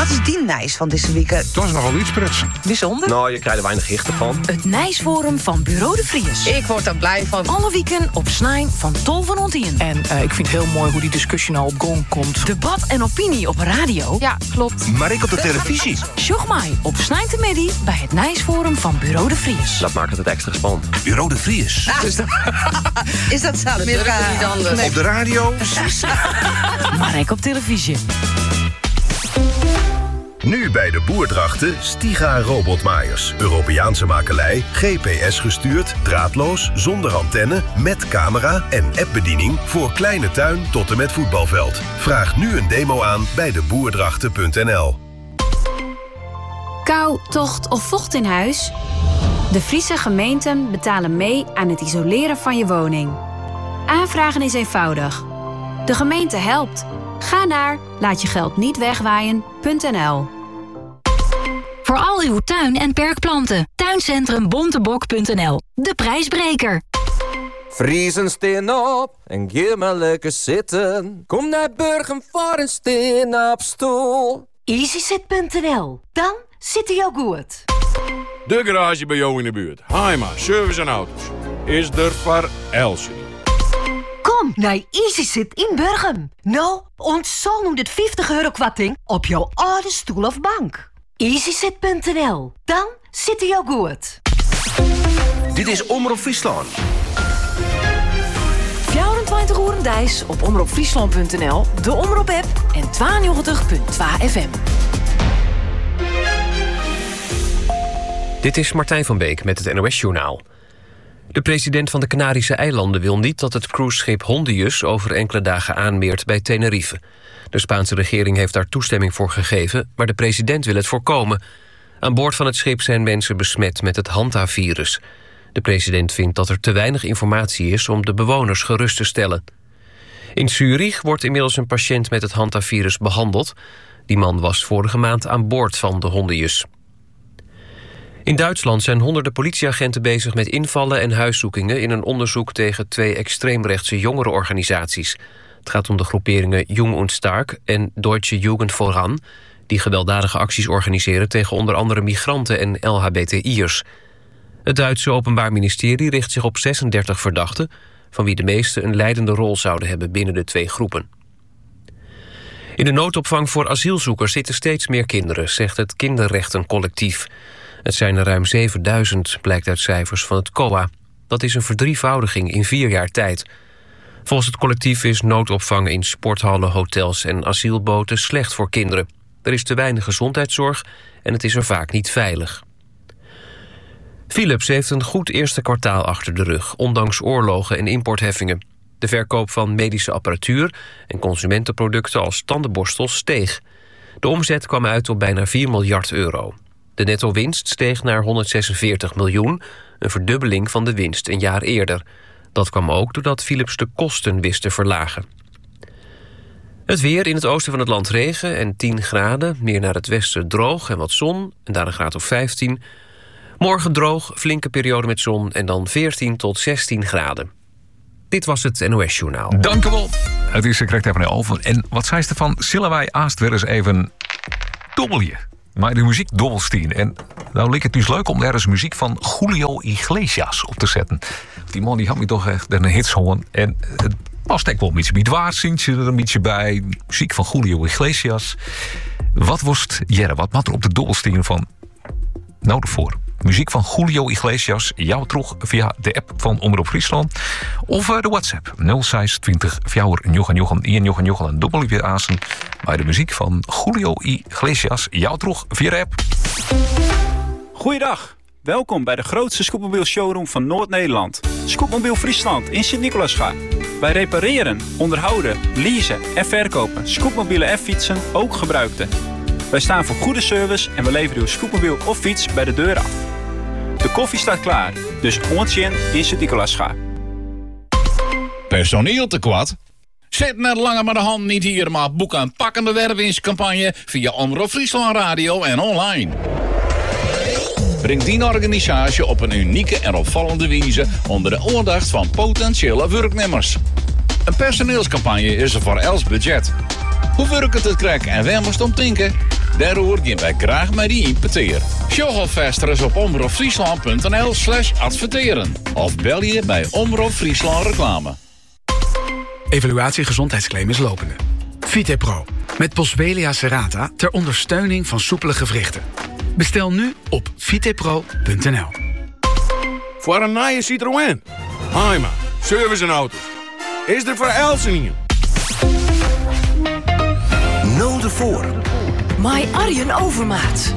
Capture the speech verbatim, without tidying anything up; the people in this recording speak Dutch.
is die Nijs van deze week? Het was nogal iets prutsen. Bijzonder. Nou, je krijgt er weinig hichten van. Het Nijsforum van Bureau de Vries. Ik word er blij van. Alle weekend op Snijn van Tol van Ontien. En uh, ik vind het heel mooi hoe die discussie nou op gang komt. Debat en opinie op radio. Ja, klopt. Maar ik op de televisie. Sjoch mij op Snijn te Middy bij het Nijsforum van Bureau de Vries. Dat maakt het extra spannend. Bureau de Vries. Ah. Dus dat... is dat zo? Niet anders. Nee. Op de radio. Maar ik op televisie. Nu bij de Boerdrachten Stiga robotmaaiers. Europeaanse makelij, G P S gestuurd, draadloos, zonder antenne, met camera en appbediening voor kleine tuin tot en met voetbalveld. Vraag nu een demo aan bij de boerdrachten punt n l. Kou, tocht of vocht in huis? De Friese gemeenten betalen mee aan het isoleren van je woning. Aanvragen is eenvoudig. De gemeente helpt. Ga naar laatjegeld-niet-wegwaaien punt n l. Voor al uw tuin- en perkplanten. Tuincentrum Bontebok punt n l. De prijsbreker. Vriezen steen op en ga maar lekker zitten. Kom naar Burgum voor een steen op stoel. easysit punt n l. Dan zit hij ook goed. De garage bij jou in de buurt. Haima, service en auto's. Is er voor Elsie. Kom naar easysit in Burgum. Nou, ontzol honderdvijftig euro kwarting op jouw oude stoel of bank. easysit punt n l. Dan zit hij ook goed. Dit is Omroep Friesland. vierentwintig uur en dijs op omroep friesland punt n l, de Omroep-app en tweeënnegentig punt twee F M. Dit is Martijn van Beek met het N O S-journaal. De president van de Canarische eilanden wil niet dat het cruiseschip Hondius over enkele dagen aanmeert bij Tenerife. De Spaanse regering heeft daar toestemming voor gegeven, maar de president wil het voorkomen. Aan boord van het schip zijn mensen besmet met het Hanta-virus. De president vindt dat er te weinig informatie is om de bewoners gerust te stellen. In Zurich wordt inmiddels een patiënt met het Hanta-virus behandeld. Die man was vorige maand aan boord van de Hondius. In Duitsland zijn honderden politieagenten bezig met invallen en huiszoekingen in een onderzoek tegen twee extreemrechtse jongerenorganisaties. Het gaat om de groeperingen Jung und Stark en Deutsche Jugend voran, die gewelddadige acties organiseren tegen onder andere migranten en L H B T I'ers. Het Duitse Openbaar Ministerie richt zich op zesendertig verdachten, van wie de meeste een leidende rol zouden hebben binnen de twee groepen. In de noodopvang voor asielzoekers zitten steeds meer kinderen, zegt het Kinderrechtencollectief. Het zijn er ruim zevenduizend, blijkt uit cijfers van het C O A. Dat is een verdrievoudiging in vier jaar tijd. Volgens het collectief is noodopvang in sporthallen, hotels en asielboten slecht voor kinderen. Er is te weinig gezondheidszorg en het is er vaak niet veilig. Philips heeft een goed eerste kwartaal achter de rug, ondanks oorlogen en importheffingen. De verkoop van medische apparatuur en consumentenproducten als tandenborstels steeg. De omzet kwam uit op bijna vier miljard euro. De netto-winst steeg naar honderdzesenveertig miljoen, een verdubbeling van de winst een jaar eerder. Dat kwam ook doordat Philips de kosten wist te verlagen. Het weer: in het oosten van het land regen en tien graden. Meer naar het westen droog en wat zon en daar een graad of vijftien. Morgen droog, flinke periode met zon en dan veertien tot zestien graden. Dit was het N O S-journaal. Dank u wel. Het is correct even over. En wat zei ze ervan? Zullen wij aast weer eens even dobbelje? Maar de muziek dobbelstien. En nou leek het dus leuk om ergens muziek van Julio Iglesias op te zetten. Die man die had me toch echt een hit zongen. En het past ook wel een beetje bij het waar. Zingt je er een beetje bij. Muziek van Julio Iglesias. Wat was het? Jerre, wat maakt er op de dobbelstien van? Nou ervoor. Muziek van Julio Iglesias, jou terug via de app van Omroep Friesland. Of de WhatsApp nul zes twintig vier negen negen één negen negen en dubbel weer aansen. Bij de muziek van Julio Iglesias, jou terug via de app. Goeiedag, welkom bij de grootste scootmobiel showroom van Noord-Nederland. Scootmobiel Friesland in Sint-Nicolasga. Wij repareren, onderhouden, leasen en verkopen scootmobielen en fietsen, ook gebruikte. Wij staan voor goede service en we leveren uw scootmobiel of fiets bij de deur af. De koffie staat klaar, dus ontje in Sint-Nicolasga. Personeel tekort? Zet net langer maar de hand niet hier, maar boek een pakkende wervingscampagne via Omroep Friesland Radio en online. Breng die organisatie op een unieke en opvallende wijze onder de aandacht van potentiële werknemers. Een personeelscampagne is er voor els budget. Hoe werkt het krijg en waar moest om denken? Daarover gaan wij graag met die importeren. Sjog alvast eens op omroepfriesland.nl slash adverteren. Of bel je bij Omroep Friesland Reclame. Evaluatie gezondheidsclaim is lopende. VitePro. Met Boswellia serrata ter ondersteuning van soepele gewrichten. Bestel nu op vitepro punt n l. Voor een nieuwe Citroën. Haima, service en auto's. Is er voor Elseningen. Nul ervoor. My Arjen Overmaat.